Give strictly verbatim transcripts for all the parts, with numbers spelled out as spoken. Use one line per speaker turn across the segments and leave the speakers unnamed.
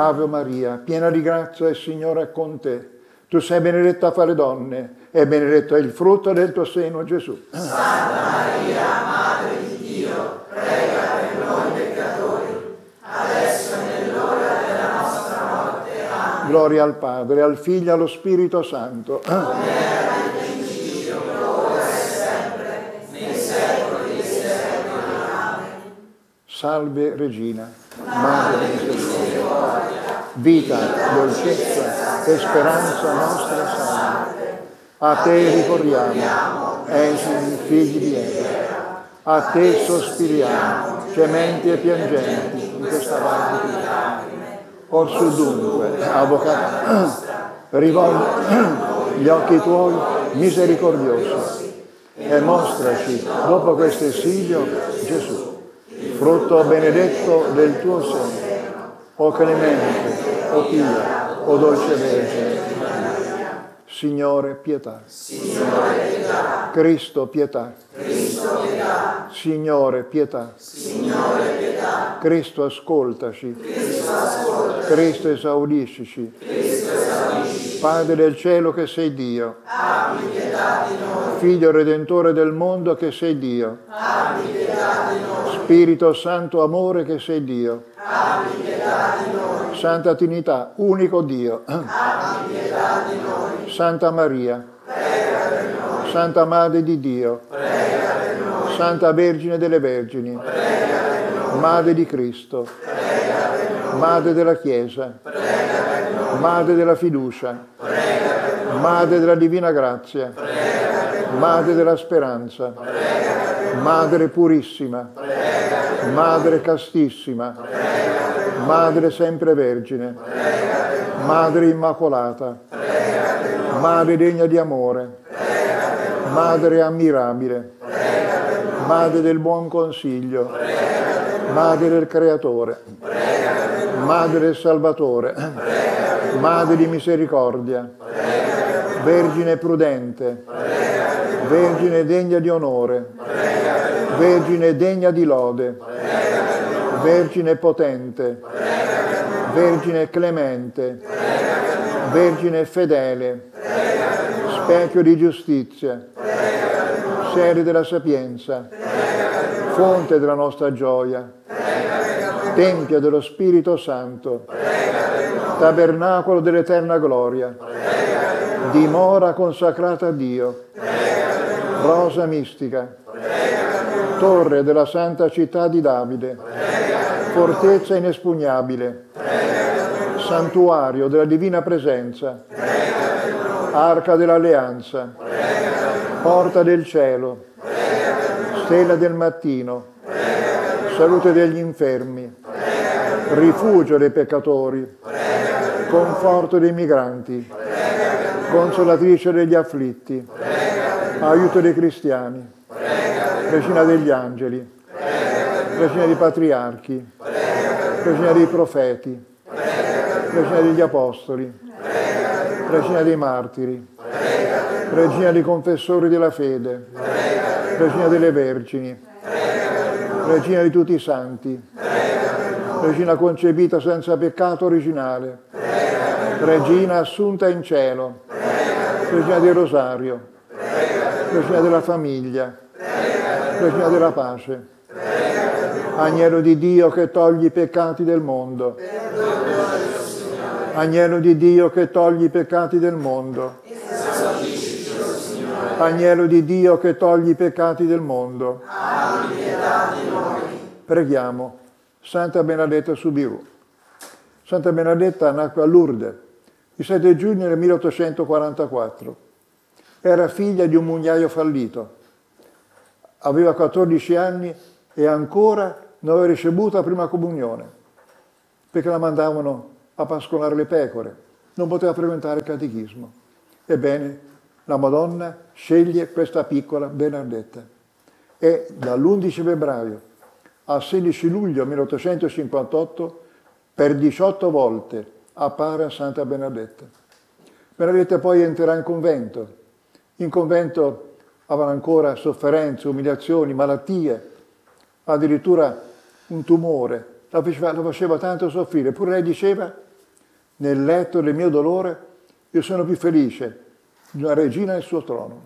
Ave Maria, piena di grazia, il Signore è con te. Tu sei benedetta fra le donne e benedetto è il frutto del tuo seno, Gesù.
Santa Maria, Madre di Dio, prega per noi peccatori, adesso è nell'ora della nostra morte. Amen.
Gloria al Padre, al Figlio e allo Spirito Santo.
Come era nel principio, ora e sempre, nei secoli dei secoli. Amen.
Salve Regina, Madre di misericordia, vita, dolcezza e speranza nostra salve. A te ricorriamo, esuli figli di Eva. A te sospiriamo, gementi e piangenti in questa valle di lacrime. Orsù dunque, avvocato, rivolgi gli occhi tuoi misericordiosi e mostraci, dopo questo esilio, Gesù, frutto benedetto del tuo seno. O clemente, o pia, o dolce Vergine Maria. Signore, pietà.
Signore, pietà.
Cristo, pietà.
Cristo, pietà.
Signore, pietà.
Signore, pietà.
Cristo, ascoltaci.
Cristo, ascoltaci.
Cristo, esaudiscici.
Cristo, esaudiscici.
Padre del cielo che sei Dio.
Abbi pietà di noi.
Figlio Redentore del mondo che sei Dio.
Abbi pietà di noi.
Spirito Santo amore che sei Dio.
Abbi pietà di noi.
Santa Trinità, unico Dio.
Abbi pietà di noi.
Santa Maria.
Prega per noi.
Santa Madre di Dio.
Prega per noi.
Santa Vergine delle Vergini.
Prega per noi.
Madre di Cristo.
Prega per noi.
Madre della Chiesa.
Prega per noi.
Madre della fiducia.
Prega per noi.
Madre della divina grazia.
Prega per noi.
Madre della speranza.
Prega per noi.
Madre purissima.
Prega per noi.
Madre castissima.
Prega per noi.
Madre sempre vergine.
Prega per noi.
Madre immacolata.
Prega per noi.
Madre degna di amore.
Prega per noi.
Madre ammirabile.
Prega per noi.
Madre del buon consiglio.
Prega per noi.
Madre del Creatore.
Prega per noi.
Madre del Salvatore.
Prega per noi.
Madre di misericordia.
Prega per noi.
Vergine prudente.
Prega per noi.
Vergine degna di onore.
Prega per noi.
Vergine degna di lode.
Prega per noi.
Vergine potente.
Prega per noi.
Vergine clemente.
Prega per noi.
Vergine fedele.
Prega per noi.
Specchio di giustizia.
Prega per noi.
Sede della sapienza.
Prega per noi.
Fonte della nostra gioia.
Prega per noi.
Tempio dello Spirito Santo.
Prega per noi.
Tabernacolo dell'eterna gloria.
Prega per noi.
Dimora consacrata a Dio.
Prega per noi.
Rosa mistica.
Prega per noi.
Torre della santa città di Davide.
Prega per noi.
Fortezza inespugnabile.
Prega per noi.
Santuario della divina presenza.
Prega per noi.
Arca dell'alleanza.
Prega per noi.
Porta del cielo.
Prega per noi.
Stella del mattino.
Prega per noi.
Salute degli infermi.
Prega per noi.
Rifugio dei peccatori.
Prega per noi.
Conforto dei migranti.
Prega per noi.
Consolatrice degli afflitti.
Prega per noi.
Aiuto dei cristiani.
Prega per noi.
Regina degli angeli.
Prega per noi.
Regina dei patriarchi.
Prega per noi.
Regina dei profeti.
Prega per noi.
Regina degli apostoli.
Prega per noi.
Regina dei martiri.
Prega per noi.
Regina dei confessori della fede.
Prega per noi.
Regina delle vergini.
Prega per noi.
Regina di tutti i santi.
Prega per noi.
Regina concepita senza peccato originale.
Prega per noi.
Regina assunta in cielo.
Prega per noi.
Regina del rosario.
Prega per noi.
Regina della famiglia.
Prega per noi.
Regina della pace.
Prega per noi.
Agnello di Dio che togli i peccati del mondo.
Perdonaci, Signore.
Agnello di Dio che togli i peccati del mondo.
Esaudisci, Signore.
Agnello di Dio che togli i peccati del mondo.
Abbi pietà di noi.
Preghiamo. Santa Benedetta Subiru. Santa Benedetta nacque a Lourdes il sette giugno del milleottocentoquarantaquattro. Era figlia di un mugnaio fallito. Aveva quattordici anni e ancora non aveva ricevuto la prima comunione, perché la mandavano a pascolare le pecore, non poteva frequentare il catechismo. Ebbene, la Madonna sceglie questa piccola Benedetta e dall'undici febbraio al sedici luglio milleottocentocinquantotto per diciotto volte appare a Santa Benedetta. Benedetta poi entrerà in convento. In convento avevano ancora sofferenze, umiliazioni, malattie, addirittura un tumore. La faceva, la faceva tanto soffrire, eppure lei diceva nel letto del mio dolore, io sono più felice di una regina nel suo trono.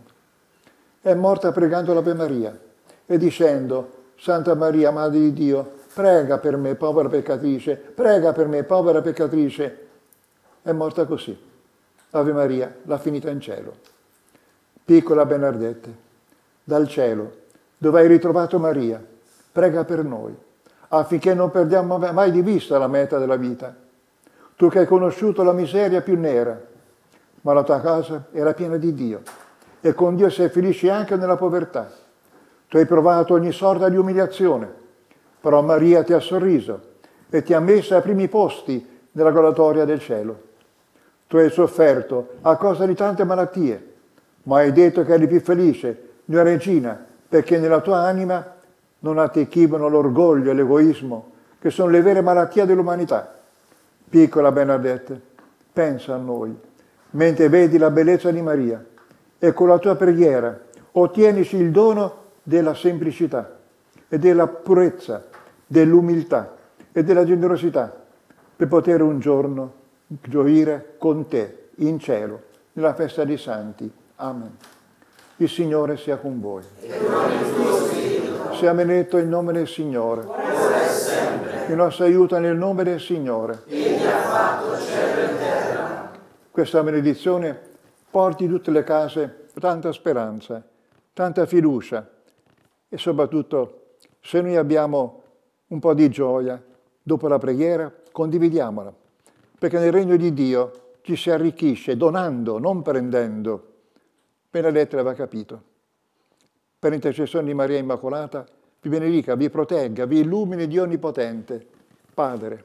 È morta pregando l'Ave Maria e dicendo: Santa Maria, Madre di Dio, prega per me, povera peccatrice, prega per me, povera peccatrice. È morta così. Ave Maria l'ha finita in cielo. Piccola Bernadette, dal cielo, dove hai ritrovato Maria, prega per noi, affinché non perdiamo mai di vista la meta della vita. Tu che hai conosciuto la miseria più nera, ma la tua casa era piena di Dio, e con Dio sei felice anche nella povertà. Tu hai provato ogni sorta di umiliazione, però Maria ti ha sorriso e ti ha messo ai primi posti nella graduatoria del cielo. Tu hai sofferto a causa di tante malattie, ma hai detto che eri più felice di una regina, perché nella tua anima non attecchivano l'orgoglio e l'egoismo, che sono le vere malattie dell'umanità. Piccola Bernadette, pensa a noi, mentre vedi la bellezza di Maria, e con la tua preghiera ottienici il dono della semplicità e della purezza, dell'umiltà e della generosità, per poter un giorno gioire con te in cielo, nella festa dei santi. Amen. Il Signore sia con voi.
E con il tuo spirito.
Sia benedetto il nome del Signore.
Ora e sempre.
Il nostro aiuto nel nome del Signore.
Egli ha fatto cielo e terra.
Questa benedizione porti in tutte le case tanta speranza, tanta fiducia e soprattutto, se noi abbiamo un po' di gioia dopo la preghiera, condividiamola, perché nel regno di Dio ci si arricchisce donando, non prendendo. Benedetta aveva capito. Per intercessione di Maria Immacolata, vi benedica, vi protegga, vi illumini Dio Onnipotente, Padre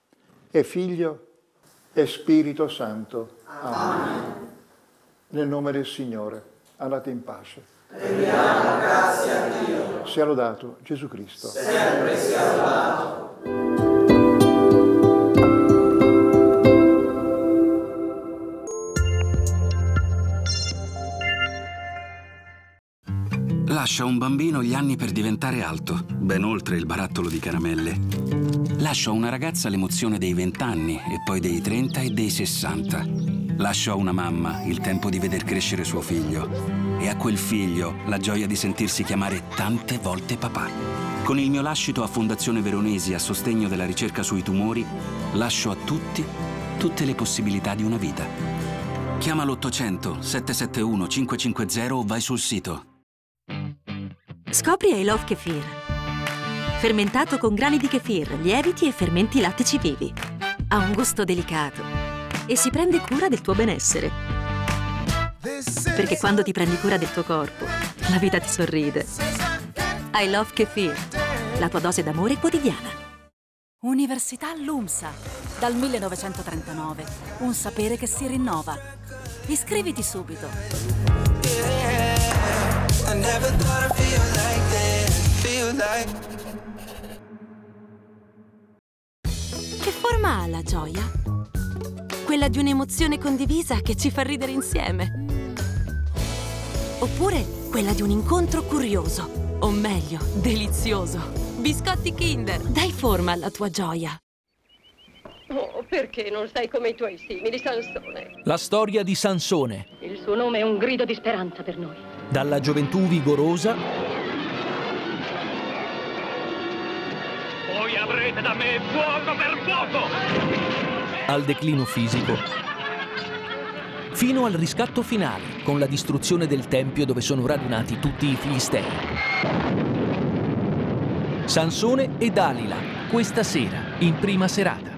e Figlio e Spirito Santo. Amen. Amen. Nel nome del Signore, andate in pace.
Rendiamo grazie a Dio.
Sia lodato Gesù Cristo.
Sempre sia lodato.
Lascia un bambino gli anni per diventare alto, ben oltre il barattolo di caramelle. Lascia a una ragazza l'emozione dei vent'anni e poi dei trenta e dei sessanta. Lascia a una mamma il tempo di veder crescere suo figlio e a quel figlio la gioia di sentirsi chiamare tante volte papà. Con il mio lascito a Fondazione Veronesi a sostegno della ricerca sui tumori, lascio a tutti tutte le possibilità di una vita. Chiama l'ottocento sette sette uno cinque cinque zero o vai sul sito.
Scopri I Love Kefir. Fermentato con grani di kefir, lieviti e fermenti lattici vivi. Ha un gusto delicato e si prende cura del tuo benessere. Perché quando ti prendi cura del tuo corpo, la vita ti sorride. I Love Kefir, la tua dose d'amore quotidiana.
Università LUMSA. Dal millenovecentotrentanove. Un sapere che si rinnova. Iscriviti subito. I never thought I'd feel like this, feel like... Che forma ha la gioia? Quella di un'emozione condivisa che ci fa ridere insieme. Oppure quella di un incontro curioso, o meglio, delizioso. Biscotti Kinder, dai forma alla tua gioia.
Oh, perché non sei come i tuoi simili, Sansone?
La storia di Sansone.
Il suo nome è un grido di speranza per noi.
Dalla gioventù vigorosa.
Voi avrete da me fuoco per fuoco!
Al declino fisico. Fino al riscatto finale, con la distruzione del tempio dove sono radunati tutti i filistei. Sansone e Dalila, questa sera, in prima serata.